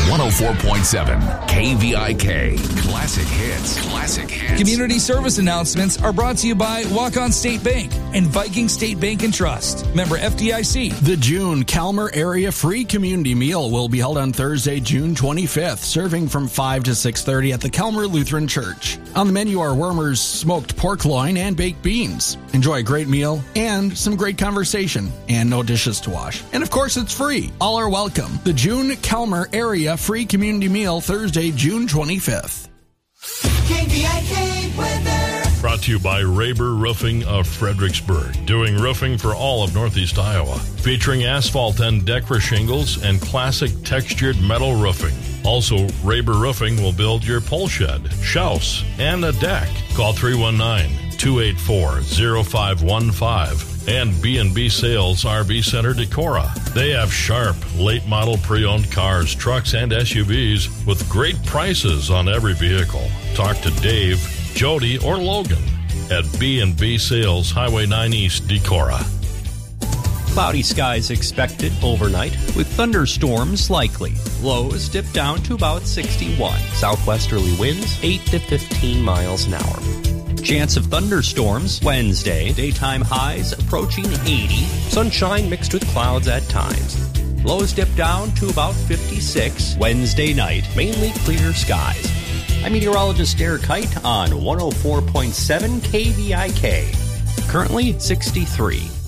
104.7 KVIK. Classic hits. Classic hits. Community service announcements are brought to you by Walk-On State Bank and Viking State Bank and Trust. Member FDIC. The June Calmer Area Free Community Meal will be held on Thursday, June 25th, serving from 5 to 6:30 at the Calmer Lutheran Church. On the menu are Wormer's smoked pork loin and baked beans. Enjoy a great meal and some great conversation, and no dishes to wash. And of course, it's free. All are welcome. The June Calmer Area Free Community Meal, Thursday, June 25th. KVIK weather. Brought to you by Raber Roofing of Fredericksburg, doing roofing for all of Northeast Iowa, featuring asphalt and Decra shingles and classic textured metal roofing. Also, Raber Roofing will build your pole shed, house, and a deck. Call 319-284-0515 and B&B Sales RV Center Decorah. They have sharp, late-model pre-owned cars, trucks, and SUVs with great prices on every vehicle. Talk to Dave, Jody, or Logan at B&B Sales, Highway 9 East, Decorah. Cloudy skies expected overnight with thunderstorms likely. Lows dip down to about 61. Southwesterly winds 8 to 15 miles an hour. Chance of thunderstorms Wednesday. Daytime highs approaching 80. Sunshine mixed with clouds at times. Lows dip down to about 56. Wednesday night, mainly clear skies. I'm meteorologist Derek Height on 104.7 KVIK. Currently 63.